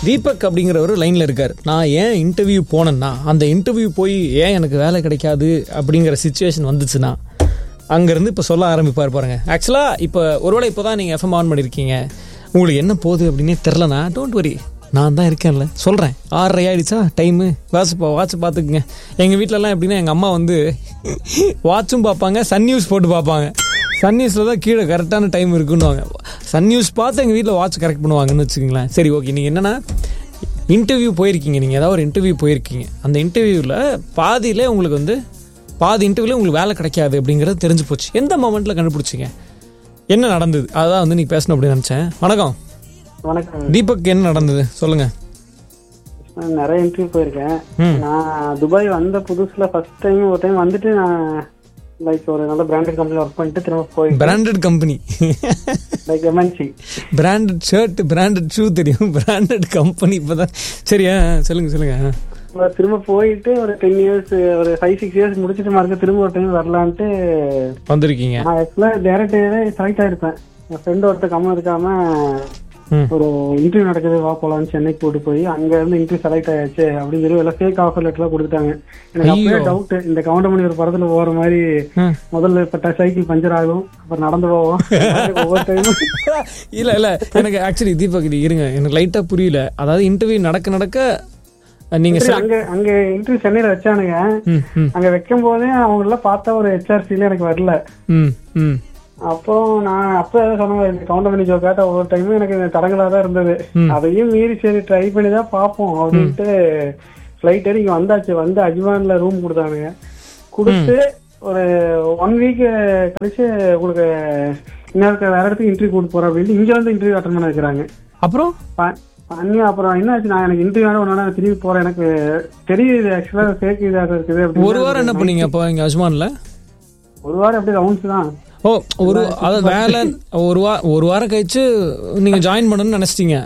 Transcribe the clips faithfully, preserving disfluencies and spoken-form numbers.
தீபக் அப்படிங்கிறவர் லைனில் இருக்கார். நான் ஏன் இன்டர்வியூ போனேன்னா, அந்த இன்டர்வியூ போய் ஏன் எனக்கு வேலை கிடைக்காது அப்படிங்கிற சிச்சுவேஷன் வந்துச்சுன்னா அங்கேருந்து இப்போ சொல்ல ஆரம்பிப்பார் பாருங்க. ஆக்சுவலாக இப்போ ஒருவேளை இப்போ தான் நீங்கள் எஃப்எம் ஆன் பண்ணியிருக்கீங்க, உங்களுக்கு என்ன போகுது அப்படின்னே தெரிலனா, டோன்ட் வரி, நான் தான் இருக்கேன்ல, சொல்கிறேன். ஆறரை ஆகிடுச்சா டைமு, வாட்ச் வாட்ச் பார்த்துக்குங்க. எங்கள் வீட்டிலலாம் எப்படின்னா, எங்கள் அம்மா வந்து வாட்சும் பார்ப்பாங்க, சன் நியூஸ் போட்டு பார்ப்பாங்க. சன் நியூஸில் தான் கீழே கரெக்டான டைம் இருக்குன்னுவாங்க. சன் நியூஸ் பார்த்து எங்கள் வீட்டில் வாட்ச் கரெக்ட் பண்ணுவாங்கன்னு வச்சுக்கோங்களேன். சரி, ஓகே. நீங்கள் என்னென்னா இன்டர்வியூ போயிருக்கீங்க, நீங்கள் ஏதாவது ஒரு இன்டர்வியூ போயிருக்கீங்க. அந்த இன்டர்வியூவில் பாதியிலே உங்களுக்கு வந்து பாதி இன்டர்வியூவில் உங்களுக்கு வேலை கிடைக்காது அப்படிங்கிறது தெரிஞ்சு போச்சு. எந்த மொமெண்ட்டில் கண்டுபிடிச்சிங்க, என்ன நடந்தது, அதான் வந்து நீங்கள் பேசணும் அப்படின்னு நினச்சேன். வணக்கம். வணக்கம் தீபக், என்ன நடந்தது சொல்லுங்கள். நிறைய இன்டர்வியூ போயிருக்கேன். நான் துபாய் வந்த புதுசுல ஃபர்ஸ்ட் டைம் ஒரு டைம் வந்துட்டு நான் லைக் ஒரு நல்ல பிராண்டட் கம்பெனி ஒர்க் பண்ணிட்டு திரும்ப போய் branded company like MNC branded shirt, branded shoe தெரியும், பிராண்டட் கம்பெனி இப்போதான். சரியா, சொல்லுங்க சொல்லுங்க. திரும்ப போயிட்டு ஒரு டென் இயர்ஸ் ஒரு ஃபைவ் சிக்ஸ் இயர்ஸ் முடிச்சுட்டு மறுக்க திரும்ப ஒரு டைம் வரலான்ட்டு வந்திருக்கீங்க. நான் ஆக்சுவலா டேரக்டாவே செலக்ட் ஆயிருப்பேன். என் ஃப்ரெண்ட் ஒருத்தர் கம்ம இருக்காம ஒரு இன்டர்வியூ நடக்குது, வா போலான்னு சென்னைக்கு கூட்டு போய் அங்க இருந்து இன்டர்வியூ செலக்ட் ஆயாச்சு அப்படின்னு சொல்லி எல்லாம் ஃபேக் ஆஃபர் லெட்டர் எல்லாம் கொடுத்துட்டாங்க. எனக்கு அப்பவே டவுட், இந்த கவுண்டமணி ஒரு படத்துல போற மாதிரி முதல்ல இப்ப சைக்கிள் பஞ்சர் ஆகும், அப்புறம் நடந்து போவோம் ஒவ்வொரு டைமும். இல்ல இல்ல எனக்கு ஆக்சுவலி தீபக் இருங்க, எனக்கு லைட்டா புரியல. அதாவது இன்டர்வியூ நடக்க நடக்க நீங்க அங்க அங்க இன்டர்வியூ சென்னையில வச்சானுங்க. அங்க வைக்கும் போதே அவங்க எல்லாம் பார்த்தா ஒரு ஹெச்ஆர்சில எனக்கு வரல. அப்போ நான் அப்ப சொன்ன கவுண்டர் பண்ணி ஜோக்காட்ட ஒவ்வொரு டைமும் எனக்கு தடங்களாக தான் இருந்தது. அதையும் மீறி சரி ட்ரை பண்ணி தான் பார்ப்போம் அப்படின்ட்டு ஃபிளைட் ஏறி இங்க வந்தாச்சு. வந்து அஜ்மான்ல ரூம் கொடுத்தானுங்க. கொடுத்து ஒரு ஒன் வீக் கழிச்சு உங்களுக்கு இன்னொரு வேற இடத்துக்கு இன்டர்வியூ கொடுத்து போறோம் அப்படின்ட்டு இங்க வந்து இன்டர்வியூ அட்டன் பண்ண வைக்கிறாங்க. அப்புறம் பண்ணி அப்புறம் என்ன ஆச்சு, நான் எனக்கு இன்டர்வியூ ஒன்னா திரும்பி போறேன். எனக்கு தெரியுது ஆக்சுவலா ஃபேக் இதாக இருக்குது. ஒரு வாரம் என்ன பண்ணீங்க அப்போ இங்க அஜ்மான்ல? ஒரு வாரம் எப்படி ரவுண்ட்ஸ் தான். ஓ, ஒரு அதாவது வேலை ஒரு வா ஒரு வாரம் கழிச்சு நீங்க ஜாயின் பண்ணணும்னு நினைச்சிட்டீங்க.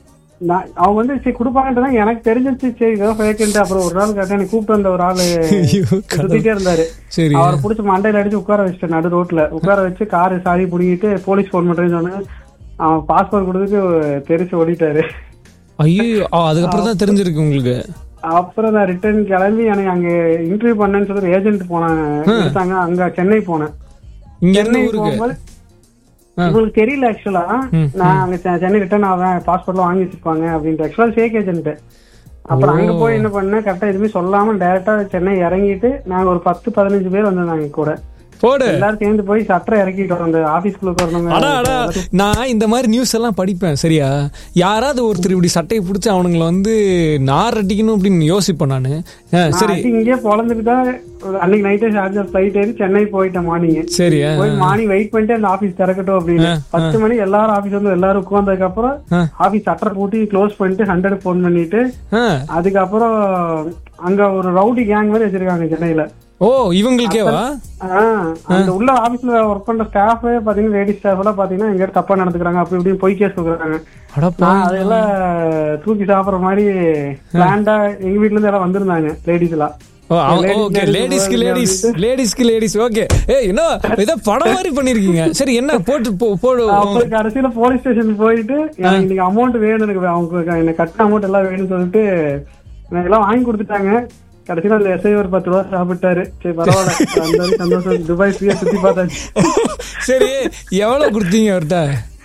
அவங்க வந்து சரி கொடுப்பாங்கன்றதான் எனக்கு தெரிஞ்சிச்சு. சரி இதான் ஃபேக்கன்ட்டு. அப்புறம் ஒரு நாள் கரெக்டா எனக்கு கூப்பிட்டு வந்த ஒரு ஆளு சுத்திட்டே இருந்தாரு. அவரை பிடிச்சி மண்டையில அடிச்சு உட்கார வச்சுட்டேன் நடு ரோட்ல. உட்கார வச்சு காரு சாரி பிடிக்கிட்டு போலீஸ் போன் பண்றேன்னு சொன்னேன். அவன் பாஸ்போர்ட் கொடுத்துட்டு தெரிச்சு ஓடிட்டாரு. ஐயோ, அதுக்கப்புறம் தான் தெரிஞ்சிருக்கு உங்களுக்கு. அப்புறம் நான் ரிட்டர்ன் கிளம்பி எனக்கு அங்க இன்டர்வியூ பண்ணேன்னு சொல்லி ஏஜென்ட் போனேன் எடுத்தாங்க. அங்க சென்னை போனேன். சென்னை போகும்போது உங்களுக்கு தெரியல ஆக்சுவலா நான் அங்க சென்னை ரிட்டர்ன் ஆவேன், பாஸ்போர்ட்லாம் வாங்கி வச்சிருப்பாங்க அப்படின்ட்டு. ஆக்சுவலா ஃபேக் ஏஜென்ட். அப்புறம் அங்க போய் என்ன பண்ணேன், கரெக்டா எதுவுமே சொல்லாம டைரக்டா சென்னை இறங்கிட்டு நாங்க ஒரு பத்து பதினஞ்சு பேர் வந்திருந்தாங்க கூட. எல்லாரும் சேர்ந்து போய் சட்டரை இறக்கிட்டோம் அந்த ஆபீஸ்க்குள்ள வரணுங்க. நான் இந்த மாதிரி நியூஸ் எல்லாம் படிப்பேன். சரியா, யாராவது ஒருத்தர் இப்படி சட்டையை பிடிச்சி அவனுங்களை வந்து நார் அடிக்கணும் அப்படின்னு யோசிப்பேன் நானு. சரி, இங்கே பொழந்துட்டு தான் அன்னைக்கு நைட்டே சார்ஜர் ஃபிளைட் ஏறி சென்னை போயிட்டேன் மார்னிங். சரி, போய் மார்னிங் வெயிட் பண்ணிட்டு அந்த ஆபீஸ் திறக்கட்டும் அப்படின்னு பத்து மணி எல்லாரும் ஆபீஸ் வந்து எல்லாரும் உட்கார்ந்ததுக்கு அப்புறம் ஆபீஸ் சட்டரை பூட்டி க்ளோஸ் பண்ணிட்டு ஹண்ட்ரட் போன் பண்ணிட்டு அதுக்கப்புறம் அங்க ஒரு ரவுடி கேங் மாதிரி வச்சிருக்காங்க சென்னையில. ஓ, இவங்களுக்கேவா? அந்த உள்ள ஆபீஸ்ல ஒர்க் பண்ற ஸ்டாஃப் பாத்தீங்கன்னா லேடி ஸ்டாஃப் எல்லாம் பாத்தீங்கன்னா எங்க தப்பா நடந்துக்கிறாங்க அப்படி இப்படின்னு பொய் கேஸ் கொடுக்குறாங்க. அதெல்லாம் தூக்கி சாப்பிடுற மாதிரி பிளான்டா எங்க வீட்டுல இருந்து எல்லாம் வந்திருந்தாங்க லேடிஸ் எல்லாம். லேடிஸ்க்கு லேடிஸ் லேடிஸ்க்கு லேடிஸ் ஓகே. ஏய், என்ன ஏதோ படம் மாதிரி பண்ணிருக்கீங்க. சரி, என்ன போட்டு போடு. கடைசியில போலீஸ் ஸ்டேஷன் போயிட்டு இன்னைக்கு அமௌண்ட் வேணும், எனக்கு அவங்க எனக்கு கட்டின அமௌண்ட் எல்லாம் வேணும்னு சொல்லிட்டு எனக்கு எல்லாம் வாங்கி கொடுத்துட்டாங்க. கடைசியில அந்த எஸ்ஐ ஒரு பத்து ரூபா சாப்பிட்டாரு. சரி, பரவாயில்ல, சந்தோஷம். துபாய் ஃப்ரீயா சுத்தி பார்த்தாச்சு. சரி, எவ்வளவு கொடுத்தீங்க அவர்கிட்ட?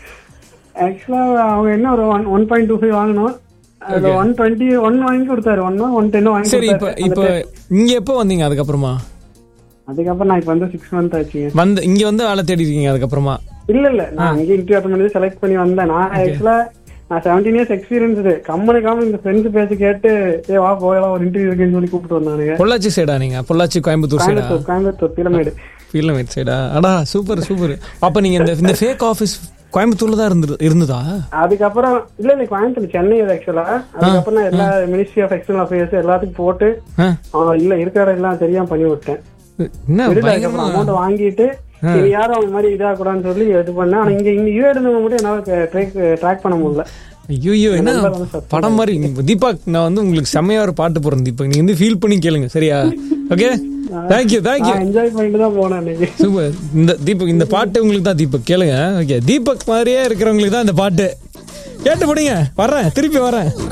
ஆக்சுவலா அவங்க என்ன ஒரு one one point two five வாங்கணும். ஒன் டுவெண்ட்டி ஒன் வாங்கி கொடுத்தாரு. ஒன் ஒன் டென் வாங்கி. சரி, இப்ப இப்ப இங்க எப்போ வந்தீங்க? அதுக்கப்புறமா அதுக்கப்புறம் நான் இப்ப வந்து சிக்ஸ் மந்த் ஆச்சு. வந்து இங்க வந்து வேலை தேடி இருக்கீங்க அதுக்கப்புறமா? இல்ல இல்ல, நான் இங்க இன்டர்வியூ அட்டெண்ட் பண்ணி செலக்ட் பண்ணி வந்தேன். நான் ஆக்சுவலா நான் செவன்டீன் இயர்ஸ் எக்ஸ்பீரியன்ஸ் கம்பெனிக்காம இந்த ஃப்ரெண்ட்ஸ் பேசி கேட்டு ஏ வா போகலாம் ஒரு இன்டர்வியூ இருக்குன்னு சொல்லி கூப்பிட்டு வந்தானுங்க. பொள்ளாச்சி சைடா நீங்க? பொள்ளாச்சி கோயம்புத்தூர் சைடா? கோயம்புத்தூர் பீலமேடு. பீலமேடு சைடா? அடா, சூப்பர் சூப்பர். அப்ப நீங்க இந்த இந்த ஃபேக் ஆபீஸ் கோயம்புத்தூர்ல தான் இருந்து இருந்ததா? அதுக்கப்புறம் இல்ல இல்ல கோயம்புத்தூர் சென்னை ஆக்சுவலா. அதுக்கப்புறம் நான் எல்லா மினிஸ்ட்ரி ஆஃப் எக்ஸ்டர்னல் அஃபேர்ஸ் எல்லாத்துக்கும் போட்டு அவன் இல்ல இருக்கிற எல்லாம் தெரியாம பண்ணி விட்டேன். அமௌண்ட் வாங்கிட்டு யாரும் அவங்க மாதிரி இதா கூடாதுன்னு சொல்லி இது பண்ணேன். ஆனா இங்க இங்க யூ எடுந்தவங்க மட்டும் என்னால ட்ராக் பண்ண முடியல. ஐயோ, என்ன படம் மாதிரி. தீபக், நான் வந்து உங்களுக்கு செம்மையா ஒரு பாட்டு போறேன் தீபக், நீங்க வந்து ஃபீல் பண்ணி கேளுங்க. சரியா? Okay, thank you thank you. என்ஜாய் பண்ணிட்டு தான் போனேன். சூப்பர். இந்த தீபக் இந்த பாட்டு உங்களுக்கு தான் தீபக், கேளுங்க. ஓகே, தீபக் மாதிரியே இருக்கிறவங்களுக்கு தான் இந்த பாட்டு. கேட்டு போடுங்க. வர்றேன், திருப்பி வரேன்.